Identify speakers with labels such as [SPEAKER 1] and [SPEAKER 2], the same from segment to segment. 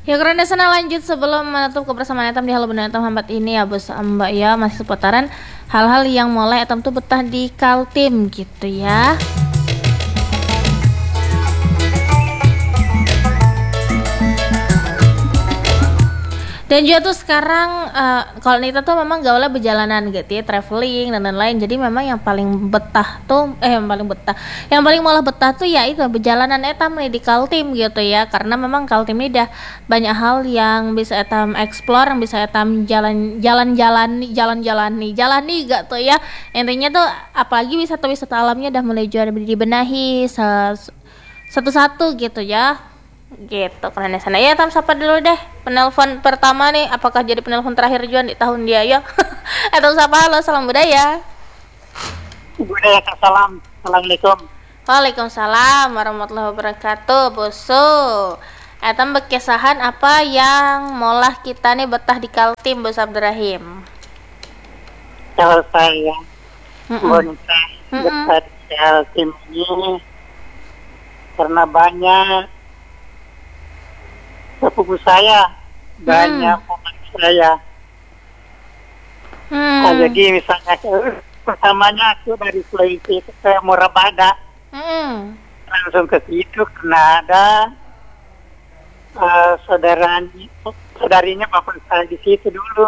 [SPEAKER 1] Ya karena sana lanjut sebelum menutup kebersamaan Etam di Halo Benar Etam Hambat ini ya bos Mbak ya, masih seputaran hal-hal yang mulai Etam tuh betah di Kaltim gitu ya. Dan juga tuh sekarang kalau Nita tuh memang gaulnya berjalanan gitu ya, traveling dan lain-lain. Jadi memang yang paling betah tuh yang paling malah betah tuh ya itu berjalanan Etam nih di Kaltim gitu ya. Karena memang Kaltim ini udah banyak hal yang bisa Etam explore, yang bisa Etam jalani gak tuh ya. Intinya tuh apalagi wisata alamnya udah mulai jual dibenahi satu-satu gitu ya. Gitu karena sana ya. Tam sapa dulu deh penelpon pertama nih, apakah jadi penelpon terakhir Juan di tahun dia ya. Atau sapa, halo salam budaya.
[SPEAKER 2] Budaya salam. Assalamualaikum.
[SPEAKER 1] Waalaikumsalam warahmatullahi wabarakatuh. Boso Etam berkesahan apa yang molah kita nih betah di Kaltim Bos Abdurrahim?
[SPEAKER 2] Kalau saya bonita betah di Kaltim ini karena banyak sepupu saya, banyak teman saya. Jadi misalnya pertamanya aku dari Sulawesi ke Morabada, langsung ke situ karena ada saudarinya bapak saya di situ dulu.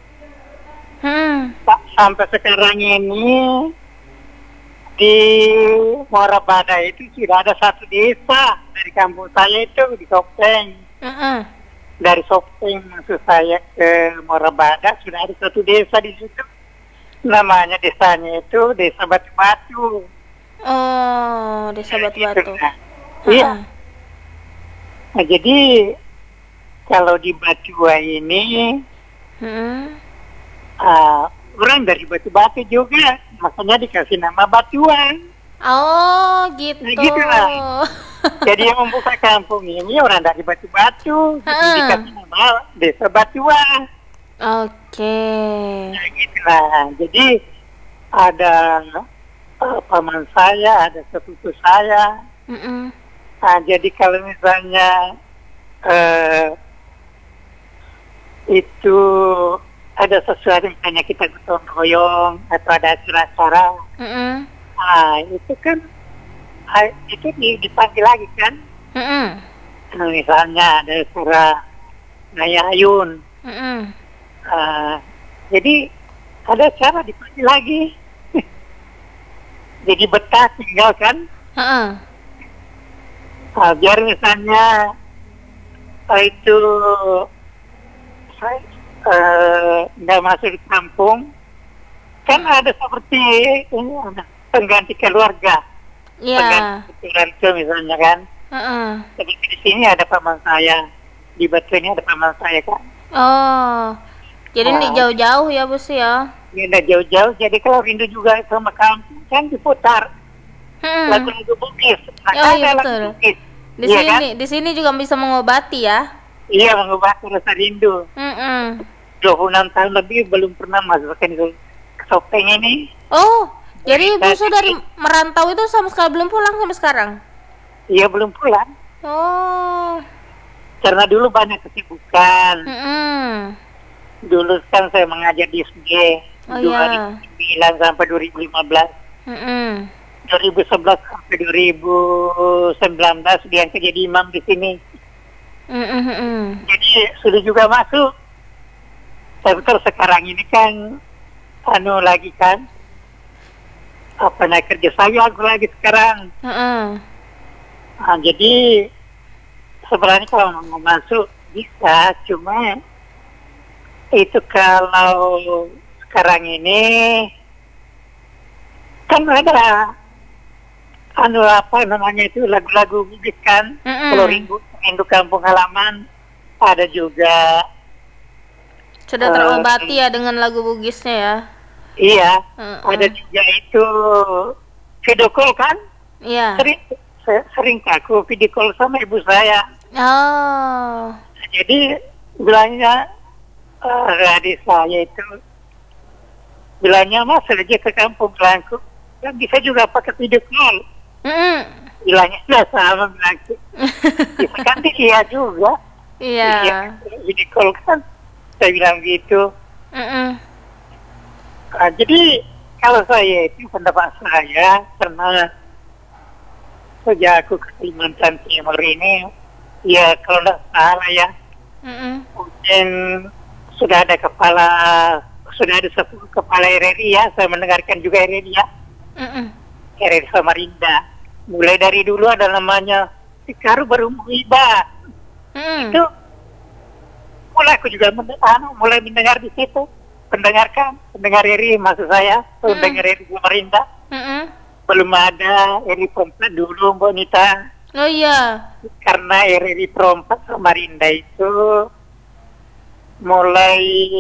[SPEAKER 2] Sampai sekarang ini di Morabada itu sudah ada satu desa dari kampung saya itu di Sopeng. Dari Sopeng maksud saya ke Morabada sudah ada satu desa di situ. Namanya desanya itu Desa Batu-Batu.
[SPEAKER 1] Oh, Desa Batu-Batu.
[SPEAKER 2] Iya. Nah, jadi kalau di Batua ini orang dari Batu-Batu juga, makanya dikasih nama Batuan.
[SPEAKER 1] Oh, gitu.
[SPEAKER 2] Nah, gitu lah. Jadi yang membuka kampung ini orang dari Batu-Batu, jadi dikasih nama Desa Batuan.
[SPEAKER 1] Oke.
[SPEAKER 2] Nah, gitu lah. Jadi ada paman saya, ada sepupu saya. Nah, jadi kalau misalnya itu ada sesuatu misalnya kita gotong royong atau ada acara-acara, itu kan itu dipanggil lagi kan. Nah, misalnya ada acara Naya Ayun, jadi ada cara dipanggil lagi. Jadi betah tinggal kan. Biar misalnya itu saya nggak masuk di kampung, kan ada seperti pengganti keluarga, pengganti keluarga misalnya kan. Seperti di sini ada paman saya, di Batu ini ada paman saya kan.
[SPEAKER 1] Oh, jadi ini jauh-jauh ya bos ya?
[SPEAKER 2] Ya udah jauh-jauh, jadi kalau rindu juga sama kampung kan diputar lagu-lagu Bugis.
[SPEAKER 1] Iya betul.
[SPEAKER 2] Bugis.
[SPEAKER 1] Di sini juga bisa mengobati ya?
[SPEAKER 2] Iya, mengobati rasa rindu. 26 tahun lebih belum pernah masuk ke Sopeng ini.
[SPEAKER 1] Oh, jadi Busu dari merantau itu sama sekali belum pulang sampai sekarang?
[SPEAKER 2] Iya, belum pulang.
[SPEAKER 1] Oh.
[SPEAKER 2] Karena dulu banyak kesibukan. Dulu kan saya mengajar di SG 2009 sampai 2015. 2011 sampai 2019 dia jadi imam di sini. Jadi sudah juga masuk. Tapi sekarang ini kan lagi kan kerja saya aku lagi sekarang. Jadi sebenarnya kalau mau masuk bisa, cuma itu kalau sekarang ini kan ada lagu-lagu Bugis kan. Kalau rindu kampung halaman ada juga.
[SPEAKER 1] Sudah terobati ya dengan lagu Bugisnya ya?
[SPEAKER 2] Iya, ada juga itu video call kan?
[SPEAKER 1] Iya.
[SPEAKER 2] Sering aku video call sama ibu saya.
[SPEAKER 1] Oh.
[SPEAKER 2] Jadi bilangnya adik saya itu bilangnya mas saja ke kampung belangku kan bisa juga pakai video call. Bilangnya sudah sama belangku. Bisa kan dia juga.
[SPEAKER 1] Iya.
[SPEAKER 2] Video call kan, saya bilang gitu.
[SPEAKER 1] Mm-mm.
[SPEAKER 2] Jadi kalau saya itu pendapat saya, karena sejak aku ke Kalimantan Timur ini, ya kalau tidak salah ya,
[SPEAKER 1] Mm-mm.
[SPEAKER 2] mungkin sudah ada sudah ada 10 kepala RRI ya, saya mendengarkan juga RRI ya,
[SPEAKER 1] Mm-mm.
[SPEAKER 2] RRI Samarinda. Mulai dari dulu ada namanya Sikaru baru Muiba.
[SPEAKER 1] Mm-mm.
[SPEAKER 2] Itu mulai aku juga mulai mendengar di situ, pendengar RRI maksud saya, pendengar RRI Samarinda.
[SPEAKER 1] Mm-mm.
[SPEAKER 2] Belum ada RRI Perempat dulu, Mbak Nita.
[SPEAKER 1] Oh iya.
[SPEAKER 2] Karena RRI Perempat Samarinda itu mulai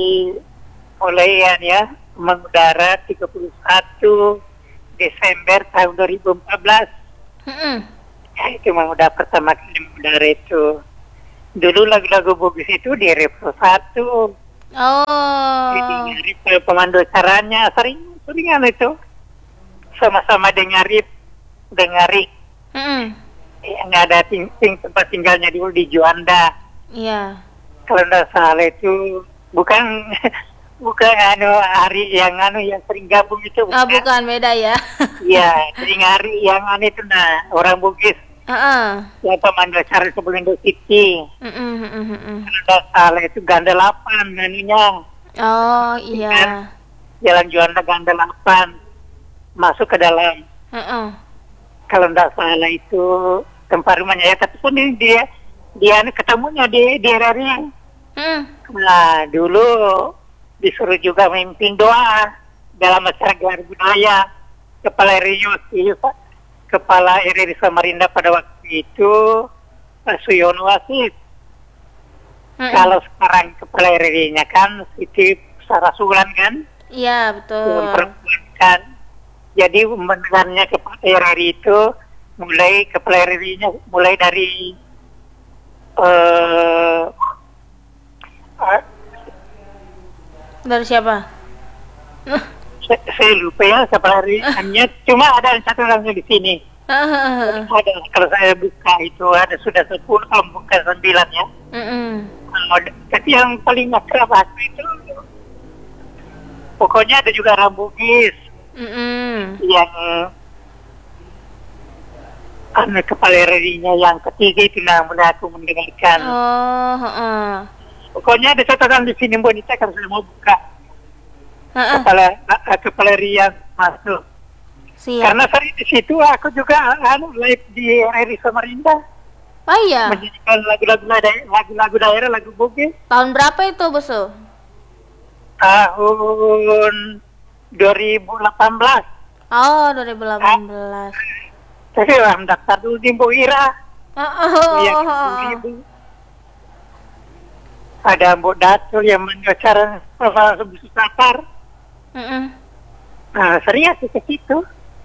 [SPEAKER 2] ya mengudara 31 Desember tahun 2014.
[SPEAKER 1] Mm-mm.
[SPEAKER 2] Ya, itu mengudara pertama kali mengudara itu. Dulu lagu-lagu bagus itu di Repro 1.
[SPEAKER 1] Oh.
[SPEAKER 2] Jadi pemandu acaranya seringan itu. Sama-sama dengarin.
[SPEAKER 1] Mm-mm.
[SPEAKER 2] Nggak ada tempat tinggalnya dulu di Juanda.
[SPEAKER 1] Iya.
[SPEAKER 2] Kalau nggak salah itu bukan bukan hari yang sering gabung itu
[SPEAKER 1] Oh, bukan, beda ya.
[SPEAKER 2] Iya, sering hari yang itu orang Bugis
[SPEAKER 1] Heeh.
[SPEAKER 2] yang pemandu acara sebelum Indo City.
[SPEAKER 1] Mm-mm, mm-mm, mm-mm.
[SPEAKER 2] Kalau nggak salah itu Ganda 8
[SPEAKER 1] Oh iya.
[SPEAKER 2] Jalan Juanda Ganda 8 masuk ke dalam.
[SPEAKER 1] Heeh.
[SPEAKER 2] Kalau nggak salah itu tempat rumahnya ya, tapi pun dia ketemunya di RRI.
[SPEAKER 1] Mm.
[SPEAKER 2] Nah, dulu disuruh juga memimpin doa dalam acara gelar budaya. Kepala RRI Samarinda pada waktu itu Pak Suyono Wasis.
[SPEAKER 1] Mm-mm.
[SPEAKER 2] Kalau sekarang kepala RRI-nya kan Siti Sarasulan kan,
[SPEAKER 1] Iya,
[SPEAKER 2] yang
[SPEAKER 1] betul.
[SPEAKER 2] perempuan kan. Jadi mendengarnya kepala RRI itu kepala RRI-nya mulai dari
[SPEAKER 1] Dari siapa?
[SPEAKER 2] saya lupa ya kepala RRI-nya. Cuma ada satu orangnya di sini.
[SPEAKER 1] Heeh.
[SPEAKER 2] Ada, kalau saya buka itu ada sudah 10, kalau bukan 9 ya.
[SPEAKER 1] Mm-mm.
[SPEAKER 2] Tapi yang paling akrab aku itu pokoknya ada juga orang Bugis
[SPEAKER 1] Mm-mm.
[SPEAKER 2] yang kepala RRI-nya yang ketiga itu mulai aku mendengarkan.
[SPEAKER 1] Oh, heeh.
[SPEAKER 2] Pokoknya ada satu orang di sini Mbak Nita kalau saya mau buka
[SPEAKER 1] Heeh.
[SPEAKER 2] kepala RRI yang masuk.
[SPEAKER 1] Siap.
[SPEAKER 2] Karena sering di situ aku juga live di RRI Samarinda.
[SPEAKER 1] Oh iya.
[SPEAKER 2] Menyanyikan lagu daerah, lagu Bugis.
[SPEAKER 1] Tahun berapa itu, Busu?
[SPEAKER 2] Tahun 2018.
[SPEAKER 1] Oh, 2018.
[SPEAKER 2] Tapi daftar dulu di Bu Ira. Yang
[SPEAKER 1] Oh.
[SPEAKER 2] 10.000. Ada Mbok Datul yang mengacara Busu Sakar.
[SPEAKER 1] Mm-mm.
[SPEAKER 2] Sering aku ke situ.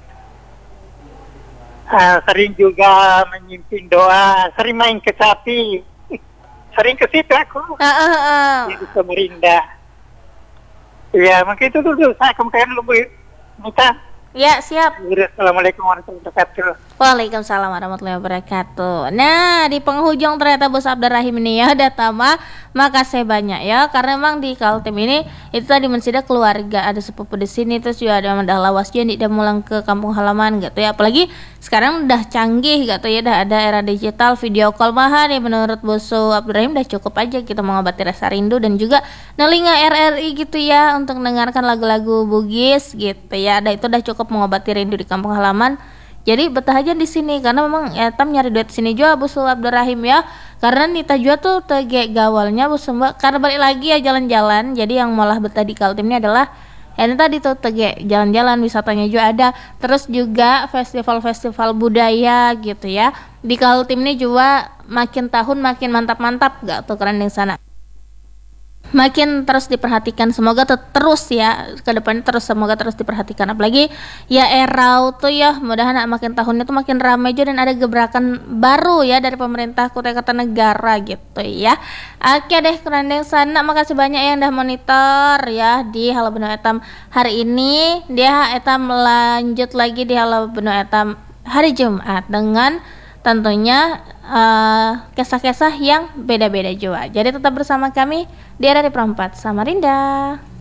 [SPEAKER 2] Sering juga menyimpin doa, sering main ke sapi. Sering ke situ aku. Di Samarinda. Ya, mungkin itu dulu. Saya kemudian dulu, Bu Nita.
[SPEAKER 1] Ya, siap.
[SPEAKER 2] Assalamualaikum warahmatullahi wabarakatuh.
[SPEAKER 1] Waalaikumsalam warahmatullahi wabarakatuh. Nah, di penghujung ternyata Bos Abdurrahim ini ya udah tamat. Makasih banyak ya, karena memang di Kaltim ini itu tadi mensida keluarga, ada sepupu di sini, terus juga ada dah lawas juga dia mulang ke kampung halaman gitu ya. Apalagi sekarang udah canggih gitu ya, udah ada era digital, video call mahan ya. Menurut Bos Abdurrahim udah cukup aja kita mengobati rasa rindu dan juga nelinga RRI gitu ya untuk mendengarkan lagu-lagu Bugis gitu ya. Ada itu udah cukup mengobati rindu di kampung halaman. Jadi betah aja di sini karena memang Etam nyari duit sini juga Bu Abdurrahim ya. Karena Nita juga tuh tege gawalnya Bu Mbak. Karena balik lagi ya jalan-jalan. Jadi yang malah betah di Kaltim ini adalah ini tadi tuh tege jalan-jalan, wisatanya juga ada. Terus juga festival-festival budaya gitu ya. Di Kaltim ini juga makin tahun makin mantap-mantap gak tuh keren di sana. Makin terus diperhatikan, semoga terus ya ke depannya terus semoga terus diperhatikan, apalagi ya erau tuh ya mudah-mudahan makin tahunnya tuh makin ramai juga dan ada gebrakan baru ya dari pemerintah kota negara gitu ya. Oke deh keren deh sana, makasih banyak yang udah monitor ya di Halo Beno Etam hari ini. Dia Etam lanjut lagi di Halo Beno Etam hari Jumat dengan tentunya kisah-kisah yang beda-beda juga. Jadi tetap bersama kami di RRI Perempat Samarinda.